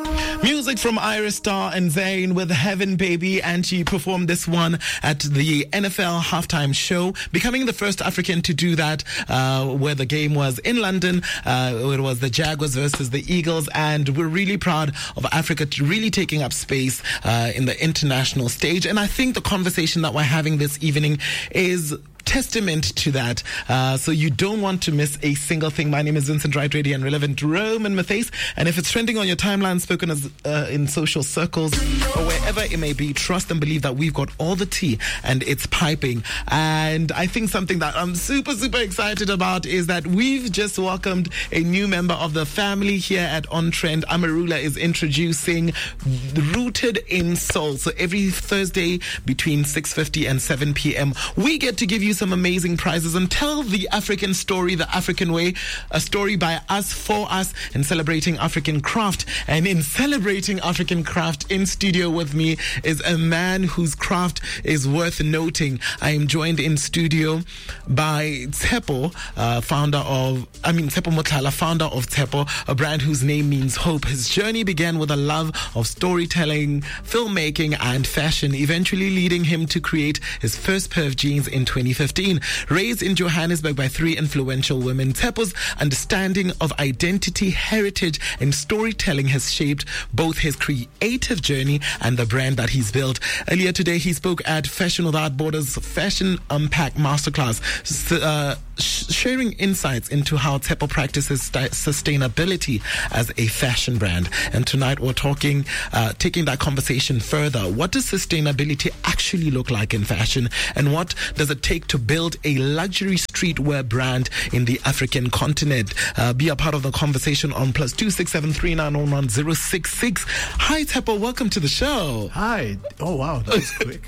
Music from Iris Star and Zayn with Heaven Baby, and she performed this one at the NFL halftime show, becoming the first African to do that, where the game was in London. It was the Jaguars versus the Eagles, and we're really proud of Africa really taking up space in the international stage. And I think the conversation that we're having this evening is testament to that. So you don't want to miss a single thing. My name is Vincent Wright, ready and relevant Roman Matthais. And if it's trending on your timeline, spoken as in social circles or wherever it may be, trust and believe that we've got all the tea and it's piping. And I think something that I'm super excited about is that we've just welcomed a new member of the family here at On Trend. Amarula is introducing Rooted in Soul. So every Thursday between 6:50 and 7 p.m. we get to give you some amazing prizes and tell the African story the African way, a story by us, for us, and celebrating African craft. And in celebrating African craft, in studio with me is a man whose craft is worth noting. I am joined in studio by Tshepo, Tshepo Motlhala, founder of Tshepo, a brand whose name means hope. His journey began with a love of storytelling, filmmaking, and fashion, eventually leading him to create his first pair of jeans in 2015. Raised in Johannesburg by three influential women, Tshepo's understanding of identity, heritage, and storytelling has shaped both his creative journey and the brand that he's built. Earlier today, he spoke at Fashion Without Borders Fashion Unpack Masterclass, sharing insights into how Tshepo practices sustainability as a fashion brand. And tonight we're talking, taking that conversation further. What does sustainability actually look like in fashion? And what does it take to build a luxury streetwear brand in the African continent? Be a part of the conversation on +2 673 901 066. Hi Tshepo, welcome to the show. Hi. Oh wow, that was quick.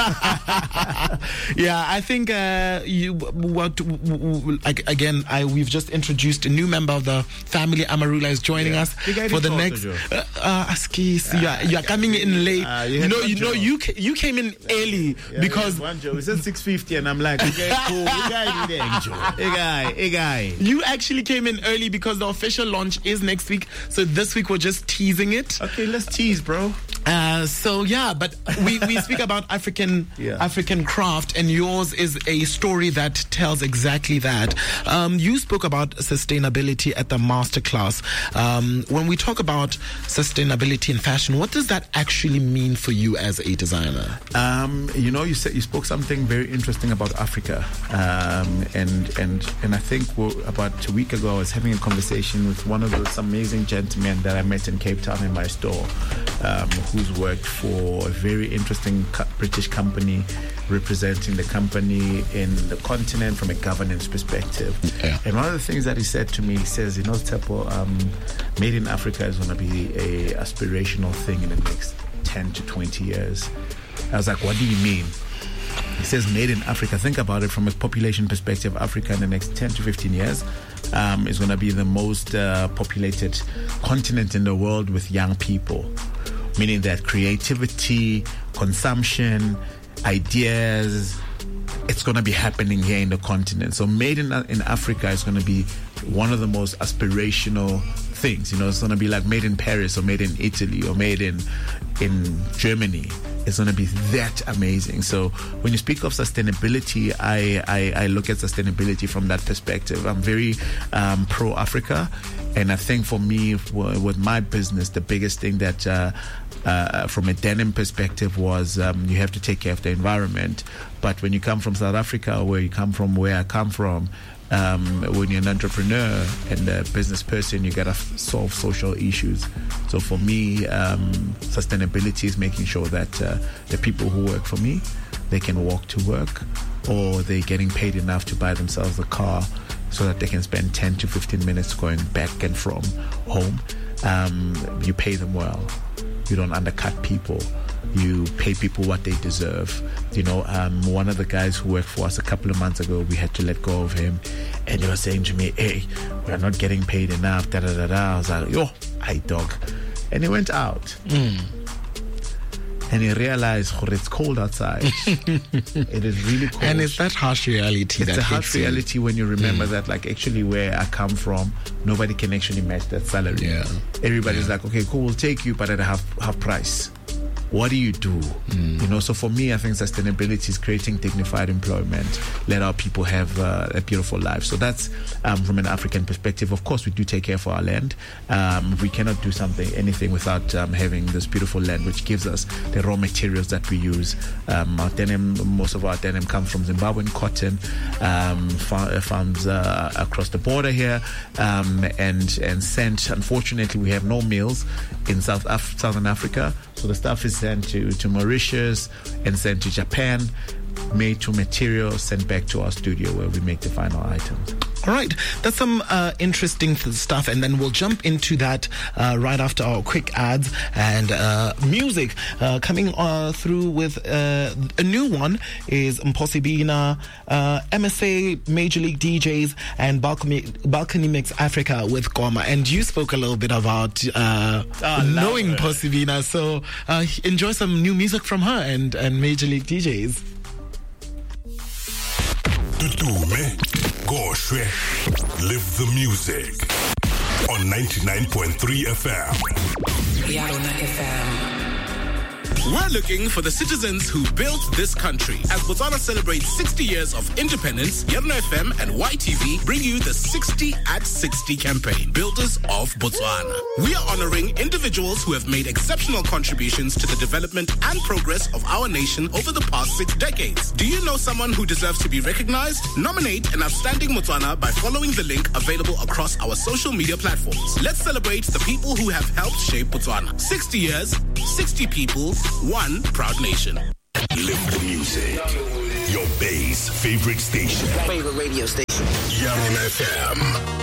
Yeah, I think we've just introduced a new member of the family. Amarula is joining us for the next. You are coming in late. You came in early because one Joe. It said 6:50, and I'm like, okay, cool. You guys need to enjoy. Hey guy. You actually came in early because the official launch is next week. So this week we're just teasing it. Okay, let's tease, bro. But we speak about African craft, and yours is a story that tells exactly that. You spoke about sustainability at the masterclass. When we talk about sustainability in fashion, what does that actually mean for you as a designer? You spoke something very interesting about Africa, and I think about a week ago I was having a conversation with one of those amazing gentlemen that I met in Cape Town in my store, who's worked for a very interesting British company, representing the company in the continent from a governance perspective. Yeah. And one of the things that he said to me, he says, Tshepo, Made in Africa is going to be a aspirational thing in the next 10 to 20 years. I was like, what do you mean? He says Made in Africa. Think about it from a population perspective. Africa in the next 10 to 15 years is going to be the most populated continent in the world with young people, meaning that creativity, consumption, ideas, it's going to be happening here in the continent. So Made in Africa is going to be one of the most aspirational things. It's going to be like Made in Paris or Made in Italy or Made in Germany. It's going to be that amazing. So when you speak of sustainability, I look at sustainability from that perspective. I'm very pro-Africa. And I think for me, with my business, the biggest thing that from a denim perspective was you have to take care of the environment. But when you come from South Africa, where I come from, when you're an entrepreneur and a business person, you gotta solve social issues. So for me, sustainability is making sure that the people who work for me, they can walk to work, or they're getting paid enough to buy themselves a car so that they can spend 10 to 15 minutes going back and from home. You pay them well. You don't undercut people. You pay people what they deserve. One of the guys who worked for us a couple of months ago, we had to let go of him, and he was saying to me, hey, we're not getting paid enough, I was like, yo, dog. And he went out. and he realized it's cold outside. It is really cold. And it's that harsh reality. It's a harsh reality when you remember that, like, actually where I come from, nobody can actually match that salary. Yeah. Everybody's like, okay, cool, we'll take you, but at a half price. What do you do? You know, so for me, I think sustainability is creating dignified employment, let our people have a beautiful life. So that's from an African perspective. Of course, we do take care for our land. We cannot do anything without having this beautiful land, which gives us the raw materials that we use. Our denim, most of our denim comes from Zimbabwean cotton, farms across the border here, and sent. Unfortunately, we have no mills in Southern Africa, so the stuff is sent to Mauritius and sent to Japan, made to material, sent back to our studio where we make the final items. All right, that's some interesting stuff, and then we'll jump into that right after our quick ads and music. Coming through with a new one is Mposibina, MSA, Major League DJs, and Balcony Mix Africa with Goma. And you spoke a little bit about knowing Mposibina, so enjoy some new music from her and Major League DJs. Tutume, Goshwe, live the music on 99.3 FM. Yarona FM. We're looking for the citizens who built this country. As Botswana celebrates 60 years of independence, Yarona FM and YTV bring you the 60 at 60 campaign, Builders of Botswana. We are honoring individuals who have made exceptional contributions to the development and progress of our nation over the past 6 decades. Do you know someone who deserves to be recognized? Nominate an outstanding Botswana by following the link available across our social media platforms. Let's celebrate the people who have helped shape Botswana. 60 years, 60 people, one proud nation. Live the music. Your Bay's favorite station. Favorite radio station. Yarona FM.